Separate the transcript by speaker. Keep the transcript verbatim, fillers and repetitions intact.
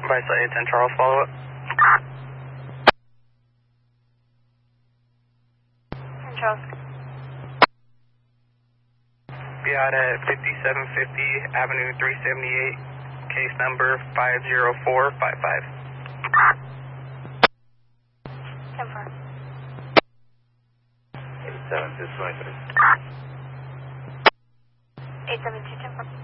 Speaker 1: By eight ten Charles, follow up.
Speaker 2: Charles.
Speaker 1: Be out at fifty-seven fifty Avenue three seventy-eight, case number five zero four five five.
Speaker 2: Confirm.
Speaker 3: eight seven two twenty-three.
Speaker 2: eight seven two, confirm.